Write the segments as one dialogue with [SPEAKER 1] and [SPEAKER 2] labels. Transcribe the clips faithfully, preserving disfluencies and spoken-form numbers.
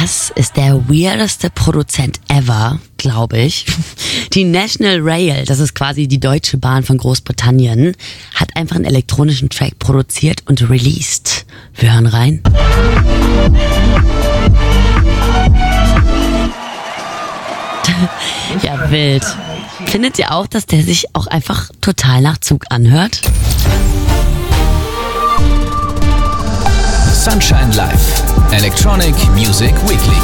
[SPEAKER 1] Das ist der weirdeste Produzent ever, glaube ich. Die National Rail, das ist quasi die Deutsche Bahn von Großbritannien, hat einfach einen elektronischen Track produziert und released. Wir hören rein. Ja, wild. Findet ihr auch, dass der sich auch einfach total nach Zug anhört?
[SPEAKER 2] Sunshine Live, Electronic Music Weekly.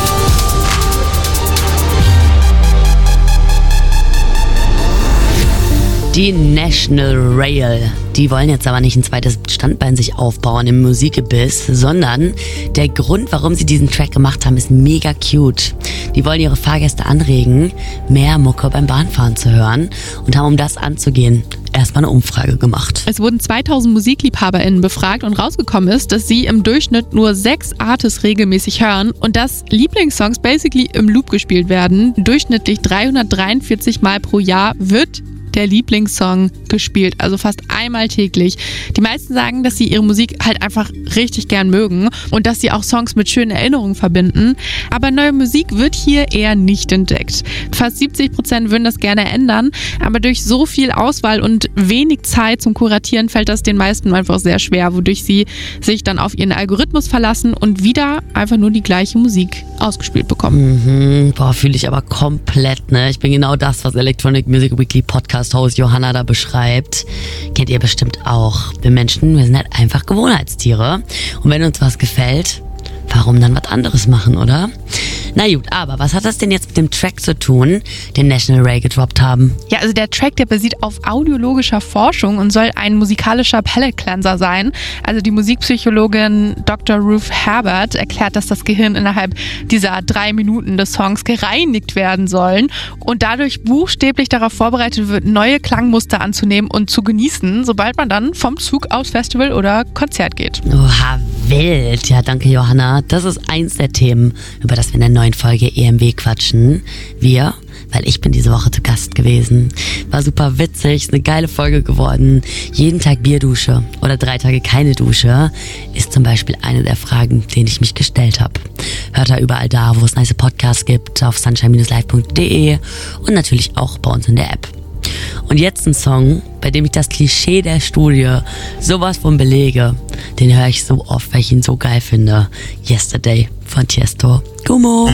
[SPEAKER 1] Die National Rail, die wollen jetzt aber nicht ein zweites Standbein sich aufbauen im Musikgebiss, sondern der Grund, warum sie diesen Track gemacht haben, ist mega cute. Die wollen ihre Fahrgäste anregen, mehr Mucke beim Bahnfahren zu hören und haben, um das anzugehen, erstmal eine Umfrage gemacht.
[SPEAKER 3] Es wurden zweitausend MusikliebhaberInnen befragt und rausgekommen ist, dass sie im Durchschnitt nur sechs Artists regelmäßig hören und dass Lieblingssongs basically im Loop gespielt werden. Durchschnittlich dreihundertdreiundvierzig Mal pro Jahr wird der Lieblingssong gespielt, also fast einmal täglich. Die meisten sagen, dass sie ihre Musik halt einfach richtig gern mögen und dass sie auch Songs mit schönen Erinnerungen verbinden. Aber neue Musik wird hier eher nicht entdeckt. Fast siebzig Prozent würden das gerne ändern, aber durch so viel Auswahl und wenig Zeit zum Kuratieren fällt das den meisten einfach sehr schwer, wodurch sie sich dann auf ihren Algorithmus verlassen und wieder einfach nur die gleiche Musik ausgespielt bekommen.
[SPEAKER 1] Mhm, boah, fühle ich aber komplett, ne? Ich bin genau das, was Electronic Music Weekly Podcast Host Johanna da beschreibt, kennt ihr bestimmt auch. Wir Menschen, wir sind halt einfach Gewohnheitstiere. Und wenn uns was gefällt, warum dann was anderes machen, oder? Na gut, aber was hat das denn jetzt mit dem Track zu tun, den National Rail gedroppt haben?
[SPEAKER 3] Ja, also der Track, der basiert auf audiologischer Forschung und soll ein musikalischer Palette Cleanser sein. Also die Musikpsychologin Doktor Ruth Herbert erklärt, dass das Gehirn innerhalb dieser drei Minuten des Songs gereinigt werden sollen und dadurch buchstäblich darauf vorbereitet wird, neue Klangmuster anzunehmen und zu genießen, sobald man dann vom Zug aufs Festival oder Konzert geht.
[SPEAKER 1] Oha, wild. Ja, danke Johanna. Das ist eins der Themen, über das wir in der neuen Folge E M W quatschen. Wir, weil ich bin diese Woche zu Gast gewesen. War super witzig, ist eine geile Folge geworden. Jeden Tag Bierdusche oder drei Tage keine Dusche ist zum Beispiel eine der Fragen, denen ich mich gestellt habe. Hört da überall da, wo es nice Podcasts gibt, auf sunshine live punkt de und natürlich auch bei uns in der App. Und jetzt ein Song, bei dem ich das Klischee der Studie sowas von belege. Den höre ich so oft, weil ich ihn so geil finde. Yesterday von Tiesto. Gummo.